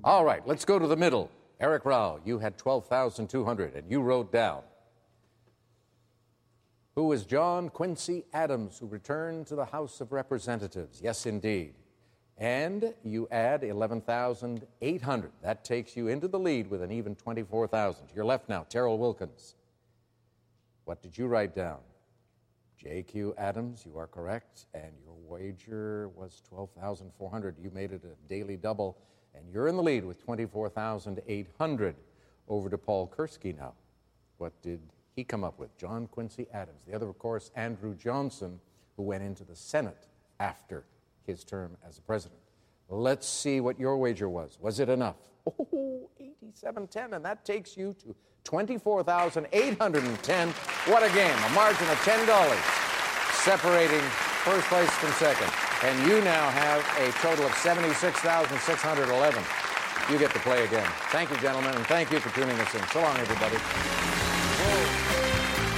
All right, let's go to the middle. Eric Rao, you had 12,200, and you wrote down, who was John Quincy Adams, who returned to the House of Representatives? Yes, indeed. And you add 11,800. That takes you into the lead with an even 24,000. To your left now, Terrell Wilkins. What did you write down? J.Q. Adams, you are correct, and your wager was 12,400. You made it a daily double, and you're in the lead with 24,800. Over to Paul Kursky now. What did he come up with? John Quincy Adams. The other, of course, Andrew Johnson, who went into the Senate after his term as a president. Let's see what your wager was. Was it enough? Oh, 87.10, and that takes you to 24,810. What a game. A margin of $10 separating first place from second. And you now have a total of 76,611. You get to play again. Thank you, gentlemen, and thank you for tuning us in. So long, everybody.